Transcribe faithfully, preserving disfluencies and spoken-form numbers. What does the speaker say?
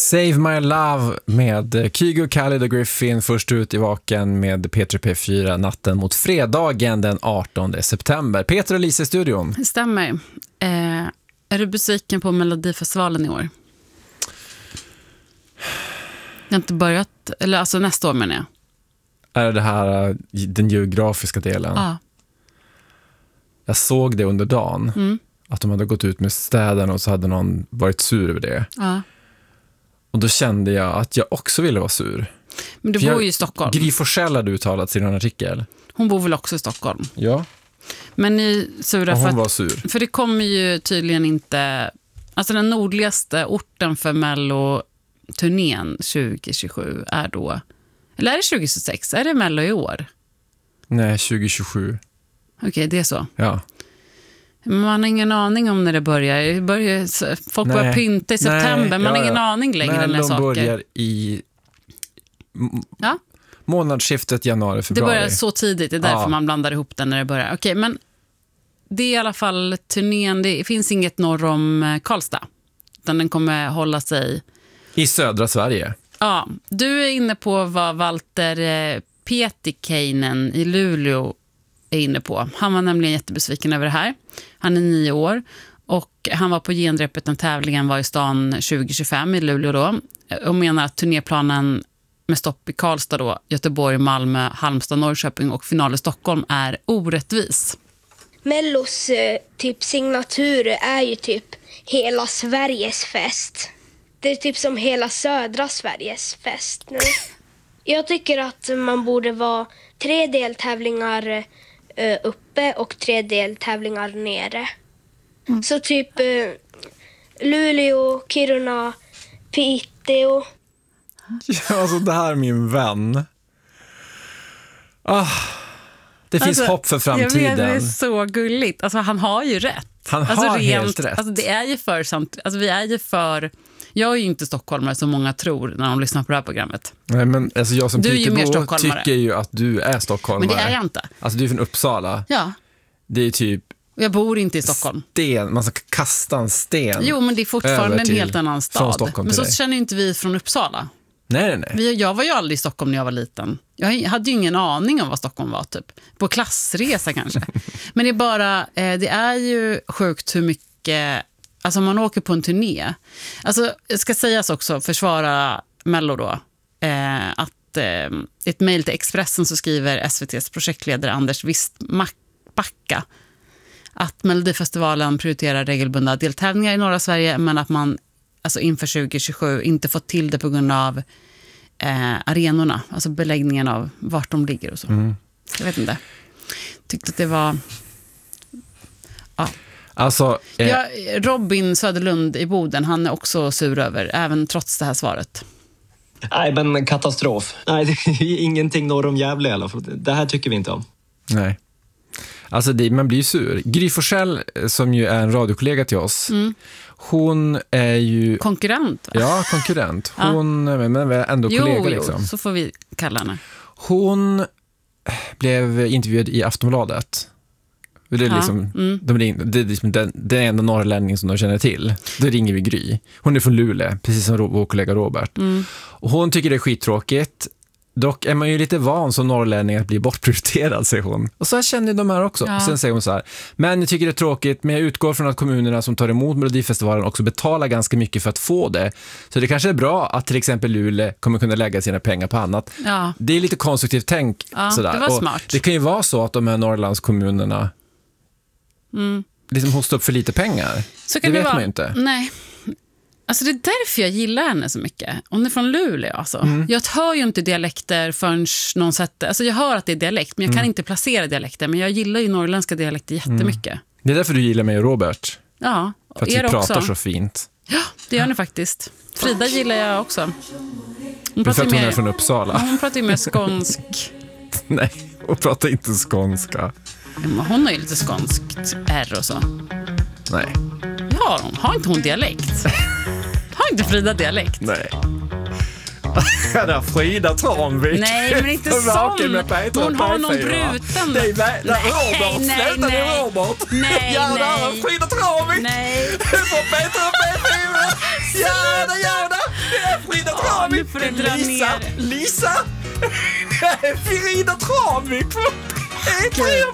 Save My Love med Kygo, Khalid och Griffin först ut i vaken med P tre P fyra natten mot fredagen den artonde september. Peter och Lisa i studion. Stämmer. Eh, är du besviken på Melodifestivalen i år? Jag har inte börjat, eller alltså nästa år menar jag. Är det här den geografiska delen? Ja. Jag såg det under dagen. Mm. Att de hade gått ut med städerna och så hade någon varit sur över det. Ja. Och då kände jag att jag också ville vara sur. Men du För bor jag, ju i Stockholm. Gry Forssell hade uttalat i en artikel. Hon bor väl också i Stockholm. Ja. Men ni sura Och för hon var att, sur. för det kommer ju tydligen inte, alltså den nordligaste orten för Mello-turnén tjugo tjugosju är då, eller är det tjugo tjugosex? Är det Mello i år? Nej, tjugo tjugosju. Okej, okay, det är så. Ja. Man har ingen aning om när det börjar. Det börjar folk Nej. börjar pynta i september. Nej, man har ja, ingen ja. aning längre Men när de saker. börjar i m- Ja. månadsskiftet januari, Det februari. börjar så tidigt, det är därför Ja. man blandar ihop den när det börjar. Okej, men det är i alla fall turnén. Det finns inget norr om Karlstad. Utan den kommer hålla sig... I södra Sverige. Ja, du är inne på vad Walter Pietikäinen i Luleå är inne på. Han var nämligen jättebesviken över det här. Han är nio år och han var på genrepet när tävlingen var i stan tjugo tjugofem i Luleå då. Och menar att turnéplanen med stopp i Karlstad då, Göteborg, Malmö, Halmstad, Norrköping och final i Stockholm är orättvis. Mellos eh, typ signatur är ju typ hela Sveriges fest. Det är typ som hela södra Sveriges fest nu. Jag tycker att man borde vara tre deltävlingar eh, uppe och tre deltävlingar nere. Mm. Så typ eh, Luleå, Kiruna, Piteå. Ja, alltså det här är min vän. Ah, det finns alltså, hopp för framtiden. Jag vet, det är så gulligt. Alltså han har ju rätt. Han alltså, har rent, helt rätt. Alltså det är ju för samt, alltså vi är ju för. Jag är ju inte stockholmare som många tror när de lyssnar på det här programmet. Nej, men alltså jag som du är ju mer Piteå stockholmare. tycker ju att du är stockholmare. Men det är jag inte. Alltså du är från Uppsala. Ja. Det är typ och jag bor inte i Stockholm. Sten, man ska kasta en sten. Jo, men det är fortfarande en till, helt annan stad. Men så dig. känner ju inte vi från Uppsala. Nej, nej, nej. Vi, jag var ju aldrig i Stockholm när jag var liten. Jag hade ju ingen aning om vad Stockholm var typ. På klassresa kanske. Men det är bara, eh, det är ju sjukt hur mycket, alltså man åker på en turné. Alltså, det ska sägas också, försvara Mello då, eh, att eh, ett mejl till Expressen så skriver S V T:s projektledare Anders Wistbacka att Melodifestivalen prioriterar regelbundna deltävlingar i norra Sverige, men att man alltså inför tjugo tjugosju inte fått till det på grund av eh, arenorna, alltså beläggningen av vart de ligger och så. Mm. Jag vet inte. Tyckte att det var... Ja. Alltså, eh... ja, Robin Söderlund i Boden, han är också sur över, även trots det här svaret. Nej, men katastrof. Nej, det är ingenting norr om Gävle i alla fall. Det här tycker vi inte om. Nej. Alltså det, man blir ju sur. Gry Forssell, som ju är en radiokollega till oss, mm. hon är ju... Konkurrent, va? Ja, konkurrent. Hon ja. Men ändå jo, kollega jo, liksom. Så får vi kalla henne. Hon blev intervjuad i Aftonbladet. Det är, ja. liksom, mm. de ring, det är liksom den, den enda norrlänningen som de känner till. Då ringer vi Gry. Hon är från Luleå, precis som vår kollega Robert. Mm. Och hon tycker det är skittråkigt. Dock är man ju lite van som norrlänning att bli bortprioriterad, säger hon. Och så här känner de här också. Ja. Och sen säger hon så här: men jag tycker det är tråkigt, men jag utgår från att kommunerna som tar emot Melodifestivalen också betalar ganska mycket för att få det. Så det kanske är bra att till exempel Luleå kommer kunna lägga sina pengar på annat. Ja. Det är lite konstruktivt tänk. Ja, sådär. Det var smart. Och det kan ju vara så att de här Norrlandskommunerna mm. liksom hostar upp för lite pengar. Så kan det det vet vara. man ju inte. Nej. Alltså det är därför jag gillar henne så mycket. Hon är från Luleå alltså. Mm. Jag hör ju inte dialekter förrän någon sätter... Alltså jag hör att det är dialekt, men jag kan mm. inte placera dialekter. Men jag gillar ju norrländska dialekter jättemycket. Mm. Det är därför du gillar mig och Robert. Ja, för att vi pratar också så fint. Ja, det gör ni faktiskt. Frida gillar jag också. Hon pratar för att hon mer, är från Uppsala. Hon pratar ju mer skånsk. Nej, hon pratar inte skånska. Hon har ju lite skånskt R och så. Nej. Ja, hon har inte hon dialekt. Har inte Frida dialekt? Nej. Ja, där Frida Tranvik. Nej, men inte sån. Hon har någon bruten. Nej, nej, Robert. Nej, nej, nej. Robert. Nej, ja, nej. där Frida Tranvik. Nej. På P tre P fyra. Ja, det gör det. Det är har vi nu får du dra Lisa. ner. Lisa! Firina Travvik.